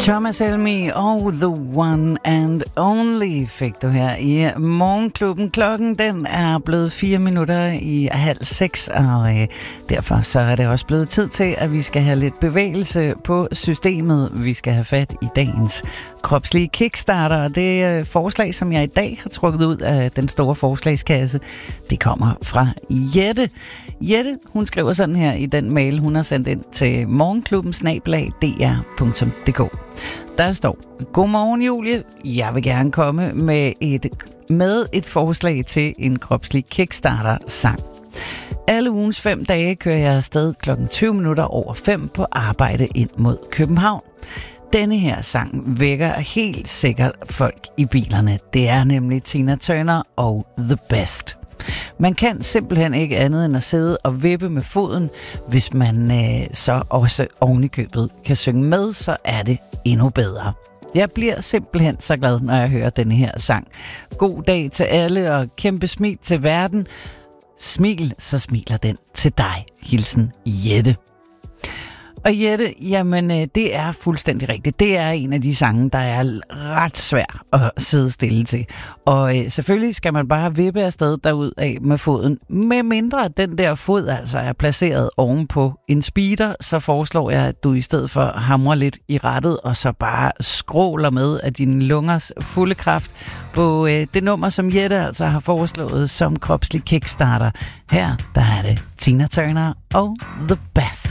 Thomas Helmig og The One and Only fik du her i Morgenklubben. Klokken den er blevet 4 minutter i 5:30, og derfor så er det også blevet tid til, at vi skal have lidt bevægelse på systemet. Vi skal have fat i dagens kropslige kickstarter, og det forslag, som jeg i dag har trukket ud af den store forslagskasse, det kommer fra Jette. Jette, hun skriver sådan her i den mail, hun har sendt ind til morgenklubben@dr.dk. Der står: Godmorgen Julie, jeg vil gerne komme med et forslag til en kropslig kickstarter-sang. Alle ugens 5 dage kører jeg afsted klokken 5:20 på arbejde ind mod København. Denne her sang vækker helt sikkert folk i bilerne. Det er nemlig Tina Turner og The Best. Man kan simpelthen ikke andet end at sidde og vippe med foden. Hvis man så også ovenikøbet kan synge med, så er det endnu bedre. Jeg bliver simpelthen så glad, når jeg hører denne her sang. God dag til alle, og kæmpe smil til verden. Smil, så smiler den til dig. Hilsen Jette. Og Jette, jamen det er fuldstændig rigtigt. Det er en af de sange, der er ret svær at sidde stille til. Og selvfølgelig skal man bare vippe afsted derudad med foden. Med mindre at den der fod altså er placeret ovenpå en speeder, så foreslår jeg, at du i stedet for hamrer lidt i rattet, og så bare skråler med af dine lungers fulde kraft på det nummer, som Jette altså har foreslået som kropslig kickstarter. Her, der er det Tina Turner og The Best.